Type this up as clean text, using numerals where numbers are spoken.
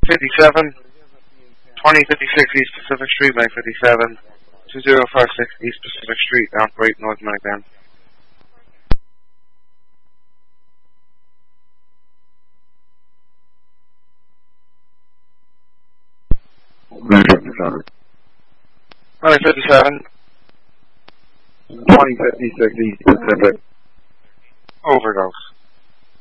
57, 2056 East Pacific Street, May 57, 2056 East Pacific Street, down Great North Minuteman. May 57. May 57, 2056 East Pacific. overdose.